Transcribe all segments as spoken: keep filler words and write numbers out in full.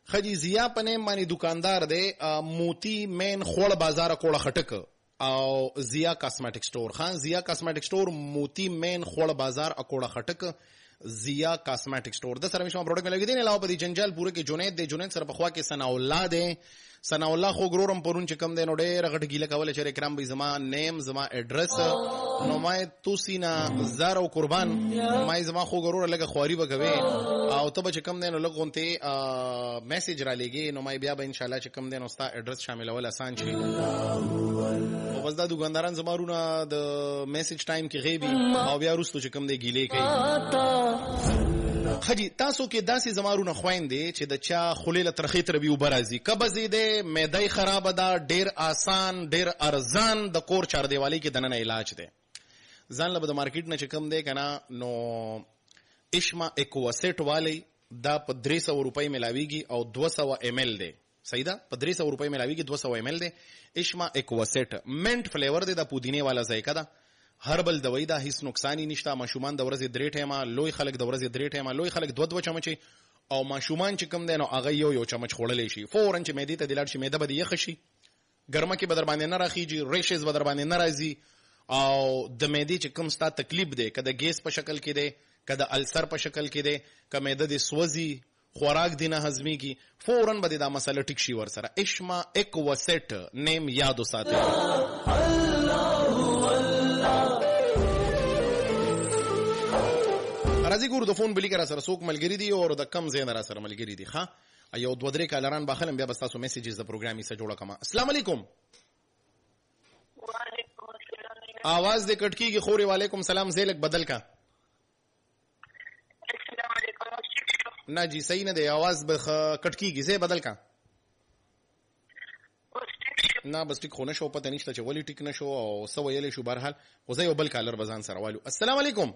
خجی زیا پنیم باندې دکاندار دی موتی مین خوړ بازار کوړه خټک او زیا کاسمیټک سٹور خان زیا کاسمیټک سٹور موتی مین خوړ بازار اکوړه خټک زیا کاسمیټک سٹور د سره مشم پروډکټ ملګری دی نه علاوه په دې جنجال پوره کې جنید دی جنید سره په خوا کې ثنا الله دی ثنا الله خو ګرورم پرون چې کم دی نو ډېر غټ ګیله کوله چې کرام به زما نیم زما اډرس نو ما توسینا زار او قربان ما زما خو ګرور لګه خواري وکوي او ته به چې کم دی نو لګونته میسج را لګي نو ما بیا به ان شاء الله چې کم دی نو ستا اډرس شاملول آسان شي او بس دا دکانداران زمارونه د میسج ټایم کې غیبي او بیا وروسته چې کم دی ګیله کوي. خجی تاسو کې داسې زمارونه خويندې چې د چا خلیله ترخی تر بیو برازي کبزي ده معده خراب ده ډیر آسان ډیر ارزان د کور چار دیوالي کې دننه علاج ده ځان له د مارکیټ نه چې کم دی کنه نو اشما اکواسټ والی دا په درې سوه روپۍ ملاويږي او دوه سوه ایم ایل دی صحیح ده په درې سوه روپۍ ملاويږي دوه سوه ایم ایل دی اشما اکواسټ منټ فلیور دی د پودینه والا ذایقه ده هربل دوائی دا هیڅ نقصانی نشته ماشومان د ورځې درې ټیمه لوی خلک د ورځې درې ټیمه لوی خلک دوه دوه چمچي او ماشومان چې کم دینو هغه یو یو چمچ خوړلې شي فورن چې معده ته دلار شي معده به یخ شي ګرمه کې بدر باندې نه راخیږي ریشز بدر باندې نه راځي او د معده چې کم ستا تکلیف دی کده ګیس په شکل کې دی کده السر په شکل کې دی که معده د سوځي خوراک دینه هضمي کی فورن به دا مسله ټیک شي ور سره اشما اکواسټ نیم یاد وساتئ. راځي ګورو د فون بلی کرا سره څوک ملګری دی او د کم زین را سره ملګری دی ښا ایو دوه درې کالران باخلم بیا بس تاسو میسیجز د پروګرامي سره جوړه کما. السلام علیکم. وعلیکم السلام. आवाज دې کټ کیږي خوري. وعلیکم سلام زیلک بدل کا. السلام علیکم. نه جی صحیح نه دی आवाज به کټ کیږي زه بدل کا. نه بس ټیک خونه شو پته نشته چې ولی ټیک نشو او سو ویلې شو بهرحال خو زه یو بل کالر بزان سره والو. السلام علیکم.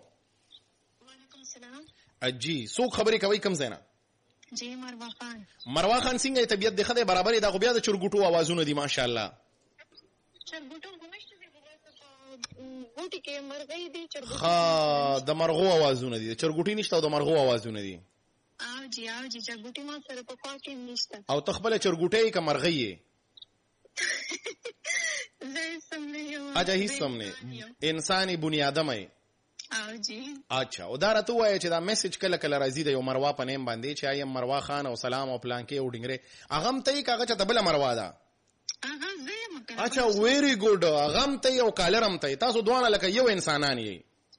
اجي څوک خبرې کوي کم زینا؟ جی مروا خان. مروا خان څنګه طبيعت د خدای برابرې دا خو بیا د چرګوټو आवाजونه دي ماشاءالله. چرګوټو کومشته دي ګوټي کې مرغۍ دي چرګوټو. ها د مرغو आवाजونه دي چرګوټي نشته او د مرغو आवाजونه دي. او جی او جی چرګوټي ما سره په خوا کې نشته. او تخبل چرګوټي ک مرغۍ زه سم نه یم. اجه هیڅ سم نه انساني بنیادم ای. او جی اچھا او دا راته وایي چې دا میسج کله کله راځي د یو مروا په نیم باندې چې ایم مروا خان او سلام او پلانکی او ډنګره اغم ته کاغه چې تبل مروا ده. اغه زه مکه. اچھا ویری ګډ اغم ته او کالرم ته تاسو دوه لکه یو انسانان یې.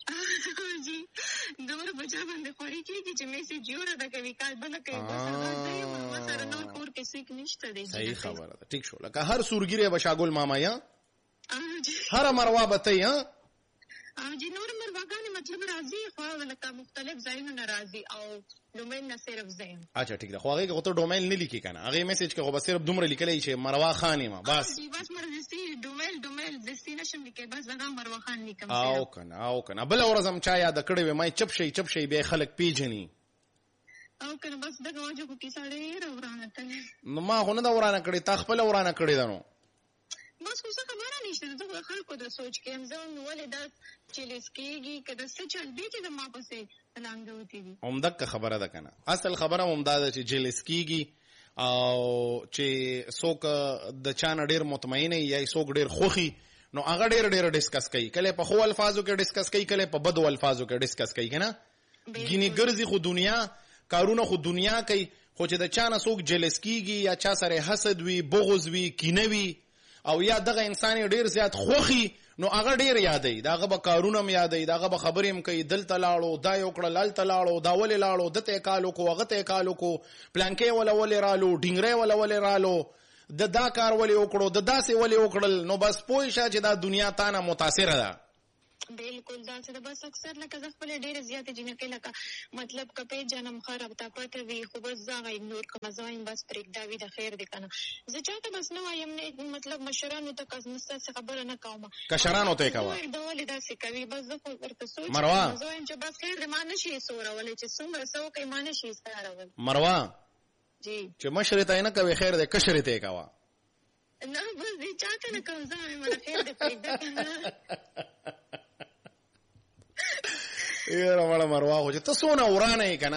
جی دور بچا باندې خوري کیږي چې میسج جوړه ده کوي کال بل کوي بس هغه ما سره نور کور کې سیک نشته دی. صحیح خبره ده ټیک شو لکه هر سورګری بشاګل ماما یا او جی هر مروا به ته یا او جی نور مرواګانې مطلب راځي خو لکه مختلف ځایونه ناراضي او ډومین نه صرف ځای. اچھا ٹھیک ده خو هغه ته ډومین نه لیکي کنه هغه میسج کې خو بس صرف دومره لیکلی چې مروا خان ما بس. جی بس مرزي ډومین ډومین ډیسټینیشن لیکي بس هغه مروا خان لیکم. او کنه او کنه بل ورځم چا یاد کړی وای ما چپ شي چپ شي به خلک پیژني او کنه بس دغه وجه کو کې ساړې ورانه ته نو ما هونه دا ورانه کړی تا خپل ورانه کړی دا نو بس څه خبره نشته دغه خلکو د سوچ کې هم ځم ولې دا چلیس کېږي کده څه چل دی چې ما پسې لاندې دي. هم دغه خبره ده کنه اصل خبره هم دا چې جلیس کېږي او چې څوک د چانه ډیر مطمئن یا څوک ډیر خوخي نو هغه ډیر ډیر ډیسکس کوي کله په خو الفاظو کې ډیسکس کوي کله په بدو الفاظو کې ډیسکس کوي کنه ګینی ګرځي خو دنیا کارونه خو دنیا کوي خو چې د چانه څوک جلیس کېږي یا چا سره حسد وي بغض وي کینه وي او یا دغه انسان ډیر زیات خوخي نو هغه ډیر یادای داغه به کارونه م یادای داغه به خبرې م کوي دل تلاړو دا یو کړه لال تلاړو دا ولې لاړو دته کالو کو هغه ته کالو کو پلانکې ولا ولې رالو ډینګره ولا ولې رالو د دا کار ولې وکړو د داسې ولې وکړل نو بس پوه شه چې دا دنیا تانه متاثر ده. بالکل دا څه بس اکثر لکه زه خپل ډیره زیاته جنکه لکه مطلب کپې جنم خراب تا پته وی خو بس زغه اګنور کوم ځاین بس پرېک دا وی د خیر دی کنه زه چاته بس نو وایم نه مطلب مشرانو ته کس مست خبره نه کوم کشرانو ته کوه دا ولې دا څه کوي بس زه خو ورته سوچ مروه زه چې بس خیر دی ما نشي سوره ولې چې څومره سو کوي ما نشي ستاره مروه جی چې مشر ته نه کوي خیر دی کشر ته کوه نه بس دې چاته نه کوم ځای ما خیر دی پرېک دا کنه یره مړه مروا خو چې تاسو نه ورانه کنه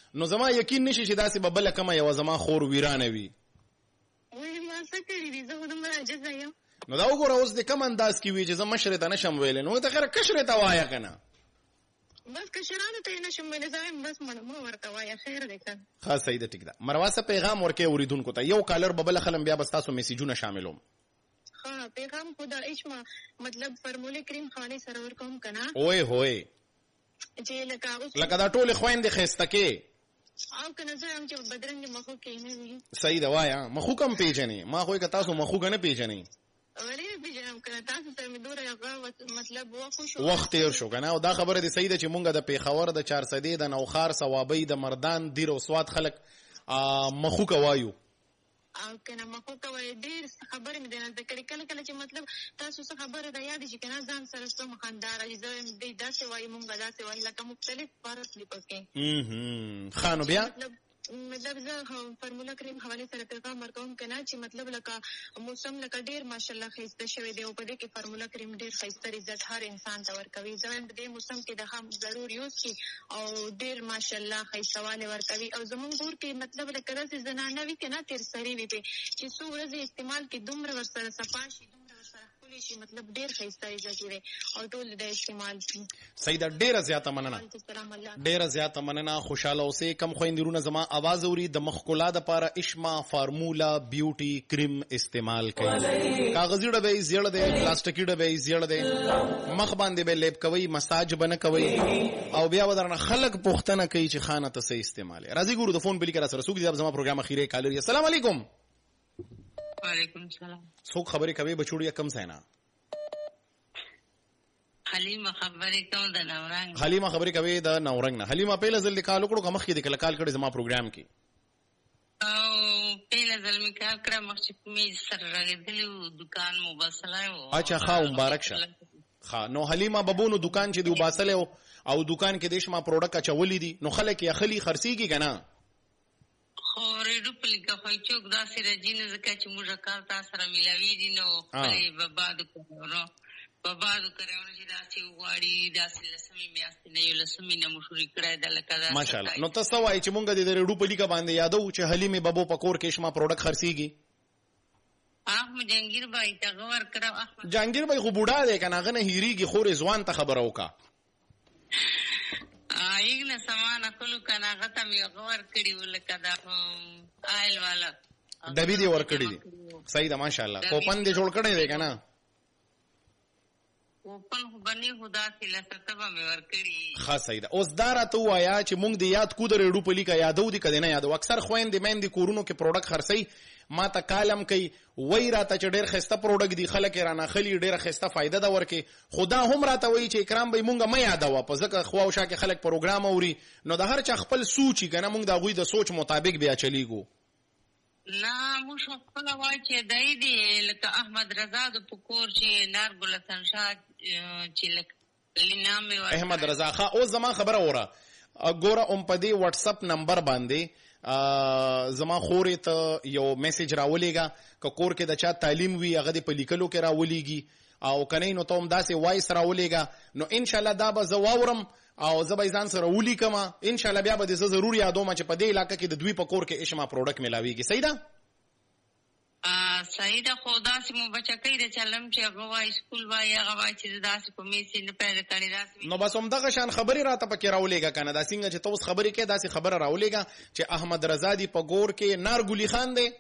نو زما یقین نشي چې داسې به بله کومه یوه زما خور ویرانه وي. وایي ما څه کړي دي، زه خو دومره عاجزه یم. نو دا وګوره اوس د کوم انداز کې وي چې زه مشرې ته نشم ویلی، نو ته خیره کشرې ته وایه که نه. بس کشرانو ته یې نشم ویلی، زه وایم بس مه ورته وایه، خیر دی که. ښه صحیح ده، ټیک ده. مروه څه پیغام ورکوې اورېدونکو ته؟ یو کالر به بله خلم، بیا به ستاسو میسیجونه شاملوم. ښه پیغام خو دا ایشما مطلب فرمول کریم خانې سره ورکوم که نه. اوی هوی چې لکه اوس لکه دا ټولې خویندې ښایسته کې او که نه زه یم چې بدرنګې مخو کې نه وي. صحیح ده، وایه مخوک هم پېژنې؟ ما خو یې که تاسو مخوکه نه پېژنئ. ولې نه پېژنم که نه، تاسو سره مې دومره هغه مطلب وخت شو، وخت تېر شو که نه. او دا خبره دې صحیح ده چې مونږ د پېښور د چارسدې د نوخار صوابۍ د مردان دیر او سوات خلک مخوکه وایو. او که نه مخوکه وایي. ډېر خبرې مې درنه زده کړې. کله کله چې مطلب تاسو څه خبره ده یادې شي که نه، ځان سره څه مخنداره چې زه وایم دوی داسې وایي مونږ به داسې وایي، لکه مختلف فرق دی پکې. ښه نو بیا مطلب زه فرموله کریم حوالې سره پیغام ورکوم که نه چې مطلب لکه موسم لکه ډېر ماشاءالله ښایسته شوی دی او په دې کې فرموله کریم ډېر ښایسته رزلټ هر انسان ته ورکوي. زه وایم په دې موسم کې د هم ضرور یوز کړي او ډېر ماشاءالله ښایسته والی ورکوي. او زمونږ کور کې مطلب لکه داسې زنانه وي که نه تېر سري وي پرې چې څو ورځې استعمال کړي دومره ورسره صفا شي، دومره ورسره ښکلې شي، مطلب ډېر ښایسته رزلټ دی او ټول د استعمال کړي. صحیح ده، ډېره زیاته مننه، ډېره زیاته مننه. خوشحاله اوسئ. کم خویندې وروڼه زما اواز اوري، د مخ ښکلا دپاره اشما فارمولا بیوټي کریم استعمال کوي. کاغذي ډبی یې زیړ دی، پلاستیکي ډبی یې زیړ دی، مخ باندې به لیپ کوئ، مساج به نه کوئ او بیا به درنه خلک پوښتنه کوي چې خانه ته څه استعمال یې. راځئ ګورو د فون بلي که را سره څوک دي. دا زما پروګرام اخیری کالر. السلام علیکم. وعلیکم السلام. څوک خبرې کوي بچوړیه کم ځای نه؟ حلیمه خبرې کوم د نورنګ. حلیمه خبرې کوي د نورنګ نه. حلیمه پهله ځل د کال وکړو که مخکې د کله کال کړی زما پروګرام کې؟ او پهله ځل مې کار کړی، مخکې مې سره رغېدلی و، دکان مو باسلی و. اچھا ښه مبارک شه. ښه نو حلیمه ببونو دکان چې دی وباسلی و او دکان کې د اشما پروډکټ اچولی دي نو خلک یې اخلي خرڅېږي که نه؟ خو ریډو په لیکه خو څوک داسې راځي نه، ځکه چې موږ کار تا سره میلاوېږي نو خپلې به بعدو کارونه په بعدو کارونه چې داسې وغواړي، داسې لسمې میاشتې نه یو لسمې نه مو شروع کړی ده لکه داسې. ماشاءالله. نو ته څه وایې چې مونږ د ریډو په لیکه باندې یادو چې حلیمې ببو په کور کې اشما پروډکټ خرڅېږي؟ احمد جهانګیر بھائی ته هغه ورکړه. احمد جهانګیر بھائی خو بوډا دی که نه، هغه نه هېرېږي. خو رضوان ته خبره وکړه. ایک نه سامان اخلو که نه، هغه ته مې هغه ورکړي و لکه دا آیل والا ډبي دې ورکړي دي. صحیح ده ماشاءالله. کوپن دې جوړ کړی دی که نه؟ کوپن خو به نه خو داسې لسته به مې ورکړي. ښه صحیح ده. اوس دا راته ووایه چې مونږ د یاد کو د ریډو په لیکه یادو دي که د نه یادو؟ اکثر خویندې میندې کورونو کې پروډکټ خرڅوي، ما ته کالم کوي، وایي راته چې ډېر ښایسته پروډکټ دي، خلک یې رانه اخلي، ډېره ښایسته فایده ده ورکې. خو دا هم راته وایي چې اکرام بهی مونږ مه یادوه، په ځکه خوا او شا کې خلک پروګرام اوري نو د هر چا خپل سوچ وي که نه، مونږ د هغوی د سوچ مطابق بیا چلیږو. نه موږ خپله وایو چې دی دی لکه احمد رضا د په کور چې نارګل حسن چې لکه نام یې احمد رضا. ښه اوس زما خبره وره ګوره، ام په دې واتساپ نمبر باندې زما خورې ته یو میسج راولېږه، که کور کې د چا تعلیم وي هغه دې په لیکلو کې راولېږي، او که نه نو ته هم داسې وایس راولېږه. نو انشاءالله دا به زه واورم او زه به یې ځان سره ولیکم. انشاءالله بیا به دې زه ضرور یادوم چې په دې علاقه کې د دوی په کور کې اشما پروډکټ میلاوېږي. صحیح ده؟ صحیح ده. خو داسې مو بچکۍ د چلم چې هغه وایي سکول وایي هغه وایي چې زه داسې په میس یې نه پیدا کړې داسې. نو بس همدغه شان خبرې راته پکې راولېږه که نه، دا څنګه چې ته اوس خبرې کوې داسې خبره راولېږه چې احمد رضا دي په کور کې نارګلي خان دی.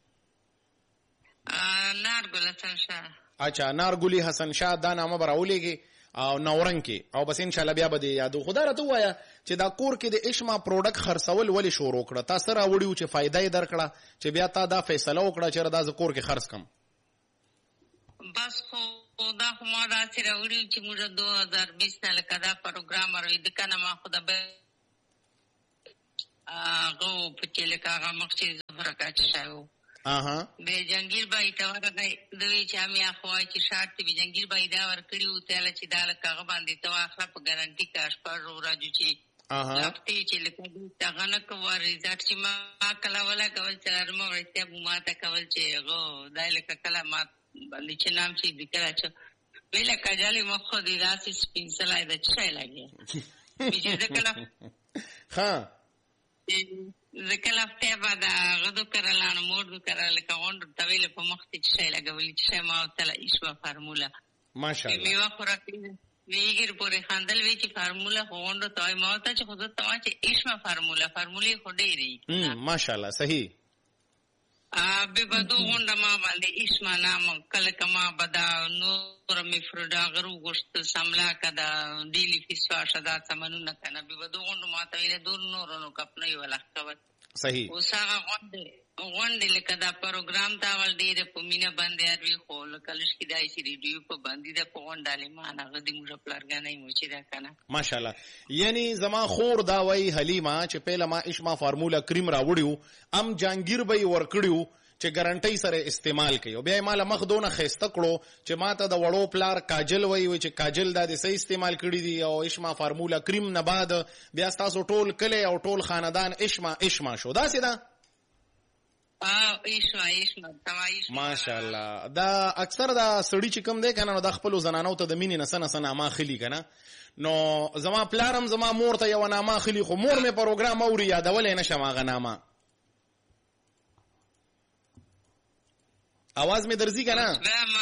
نارګل حسن شاه. اچھا نارګلي حسن شاه دا نامه به راولېږي او نورنګ کې، او بس انشاءالله بیا به دې یادو. خو دا راته ووایه چې دا کور کې د اشما پروډکټ خرڅول ولې شروع کړه؟ تا څه راوړي و چې فایده یې درکړه چې بیا تا دا فیصله وکړه چې دا زه کور کې خرڅ کړم؟ بس خو دا خو ما داسې راوړي و چې موږ دو هزار بیس نه لکه دا پروګرام راوړي که نه، ما خو د هغه په چې لکه هغه مخکې زفر کاچ شوی و به جنگیر بھائی ته ورغی، دوی چې همې اخوا چې شارټ ته به جنگیر بھائی دا ورکړي و تیله چې دا لکه هغه باندې ته واخله په ګارنټي که شپږ ورځو چې هفتې چې لکه دوی هغه نه کوه ریزلټ چې ما کله ولګول څلورمه ورځ ته ما ته کول چې هغه دا لکه کله ما باندې چې نام چې لیکلی چې ویې لکه جالې مخ خو دې داسې سپین سلی ده څه شی لګي ویې چې زه کله ښه ځکه لفته بعد غدو کرلانو موردو کرل کاوندو طویل په مخ ته شي لګولې چې ما تعالی ایشوا فارمولا ماشاءالله میوا خوراکي ویګر پورې خاندل وی چې فارمولا غوندو توي ما ته چې خود ته چې ایشوا فارمولا فارمولې خډېری ماشاءالله صحیح ا به بدو غونډه ما باندې ایشما نام کله کما بدا نور می فردا غرو غشت سملا کدا ډیلی فیسوا شدا سمنو کنه به بدو غونډه ما ته ویله دور نورونو کپنې ولا کوي صحیح اوسه غونډه غونډه لکه دا پروګرام تا ول ډیره په مینا باندې اروي خو کلش کې دای شي ریډیو په باندې د غونډه لمانه غدي موږ پلارګنې مو چې دا کنه ماشاءالله یعنی زما خور دا وای حلیمه چې پهله ما اشما فارمولا کریم راوړیو ام جانگیر به ورکړیو چې ګارانټي سره استعمال کوي بیا مال مخ دونه خسته کړو چې ماته د وړو پلار کاجل وای چې کاجل د صحیح استعمال کړی دی او اشما فارمولا کریم نه بعد بیا تاسو ټول کله او ټول خاندان اشما اشما شو دا سیدا ا ایشما ایشما تمایش ماشاءالله دا اکثر دا سړی چې کوم دی کنه نو د خپل زنانو ته د مینې نسنه سنه ما خلی کنه نو زما پلارم زما مور ته یو نامه خلی خو مور مې پروګرام اوري یادولې نشم هغه نامه आवाज में दर्जी का ना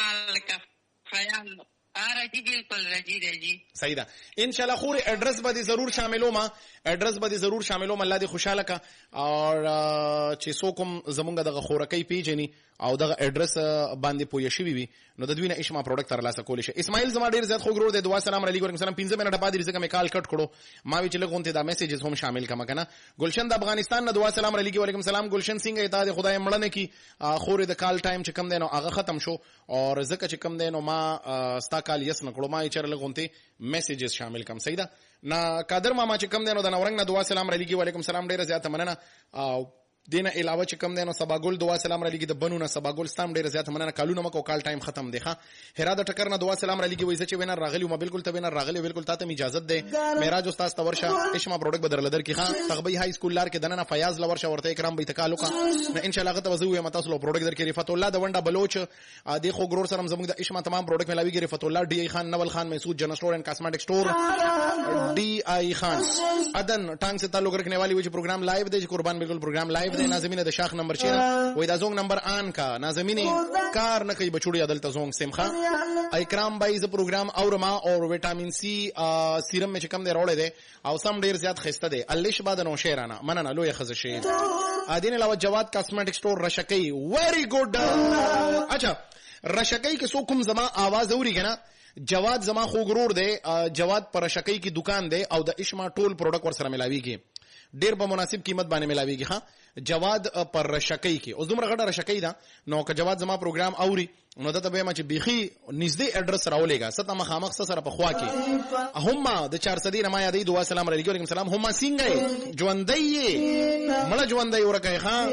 सही था इंशाल्लाह खूर एड्रेस बदी जरूर शामिलो मा एड्रेस बदी जरूर शामिलो अल्लाह दी खुशाला का और چې څوکم زمونږ دغه خورکۍ پیجنی او دغه اډرس باندې پوي شي وي نو د دوی نه اشما پروډکټ تر لاسه کول شي اسماعیل زما ډیر زیات خو ګرور دی دعا سلام علیکم وعلیکم السلام پنځه منټه بعد ریزه مې کال کټ کړو ما وی چې لګونته دا میسیجز هم شامل کما کنه گلشن د افغانستان نه دعا سلام علیکم وعلیکم السلام گلشن سنگ ایت خدای مړنه کی خور د کال ټایم چې کم دینو هغه ختم شو اور زکه چې کم دینو ما ستا کال یس نکړو ما چې لګونته میسیجز شامل کم سیدا نا قادر ماما چې کم دینو د نورنګ نه دعا سلام علیکم وعلیکم السلام ډیر زیات مننه دینه علاوه چې کم دینو سباګل دعا سلام علیکم د بنونه سباګل ستام ډیر زیات مننه کالونه مکو کال ټایم ختم دی ښا هرا د ټکر نه دعا سلام علیکم وایي چې وینر راغلی ما بالکل ته وینر راغلی بالکل تاسو اجازه ده معراج استاد تورشه اشما پروډکټ بدل در کی ښا تغبی های سکول لار کې دنه فیاض لورشه ورته کرام به تکالو کا ان شاء الله غته وزو یم تاسو پروډکټ در کې رفعت الله د ونډه بلوچ د خو ګرور سره زموږ د اشما تمام پروډکټ ملاوي کې رفعت الله ډی ای خان نول خان مسعود جنرل store and cosmetic store D I Khan अदन टांग से ताल्लुक रखने वाली वो जो प्रोग्राम लाइव दे कुर्बान बिल्कुल प्रोग्राम लाइव दे नाज़मीन द शाख नंबर छह वही दा जोंग नंबर आन का नाज़मीन कार न कई बचुड़ी अदल ता जोंग सिमखा इकराम भाई ज प्रोग्राम और मा और विटामिन सी सीरम में चिकम दे रोड़े दे और सम ढेर ज्यादा खिस्ता दे अल्लिश बाद नो शेराना मनना लो ये खज़शे आदीन अलावा जवाद कॉस्मेटिक स्टोर रशकई वेरी गुड अच्छा रशकई के सोकुम जमा आवाज औरी है ना जवाद जमा खो गरूर दे जवाद पर रशकई की दुकान दे और द इश्मा टोल प्रोडक्ट वर सर मिलावीगी ډیر په مناسب قیمت باندې ملاويږي ها جواد پر رشکۍ کې اوس دومره غټه رشکۍ ده نو که جواد زما پروګرام اوري نو دته به ما چې بيخي نږدې اډرس راولېګا ست مخامخ سره په خوا کې هم د چار صدی رما یادې دعا سلام علیکم وعلیکم السلام هم سینګي ژوندۍ مړه ژوندۍ ورکه ها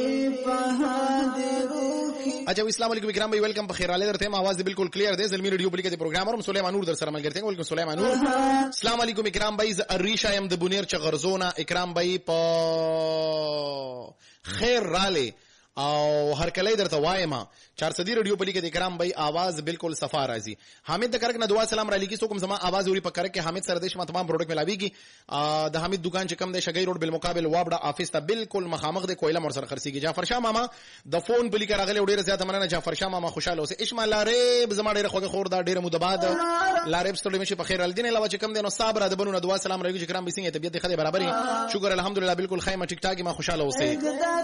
अच्छा अस्सलाम वालेकुम इकराम भाई वेलकम बखैर आले दरते हम आवाज बिल्कुल क्लियर दे जलमी रेडियो पुलिस के प्रोग्राम और हम सुलेमान नूर दर सर अमल करते हैं वेलकम सुलेमान नूर अस्सलाम वालेकुम इकराम भाई अरीशा एम द बुनेर चगरजोना इकराम भाई प खैर राले او هر کله درته وایم چار صدی ریډیو پلی کې د کرام بھائی आवाज بالکل صفا راځي حامد د کرک نه دعا سلام را لیکي سو کوم زما आवाज اوري په کرک کې حامد سره دیش ما تمام پروډکټ ملاويږي د حامد دکان چې کم د شګي روډ بالمقابل وابډا افیس ته بالکل مخامخ د کویلا مر سره خرسيږي جعفر شاه ماما د فون پلی کې راغلی ډیر زیات مننه جعفر شاه ماما خوشاله اوسه اشما لارب زما ډیر خوګه خور دا ډیر مدباد لارب ستړي مشي په خیر الدین علاوه چې کم دینو صبر د بنو دعا سلام را لیکي کرام به څنګه طبيعت خدای برابر شکر الحمدلله بالکل خیمه ټیک ټاک ما خوشاله اوسه